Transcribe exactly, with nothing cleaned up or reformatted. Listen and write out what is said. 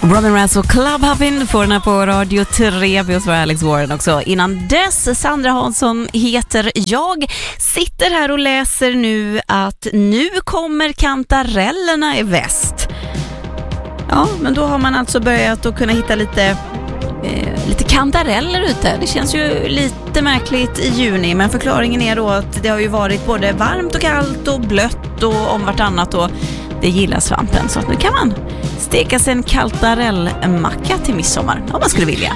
Robin Rats och Club Hoppin' får den här på Radio tre. Vi har Alex Warren också. Innan dess, Sandra Hansson heter jag. Sitter här och läser nu att nu kommer kantarellerna i väst. Ja, men då har man alltså börjat att kunna hitta lite, eh, lite kantareller ute. Det känns ju lite märkligt i juni, men förklaringen är då att det har ju varit både varmt och kallt och blött och om vartannat, och det gillar svampen. Så att nu kan man steka sig en kantarellmacka till midsommar om man skulle vilja.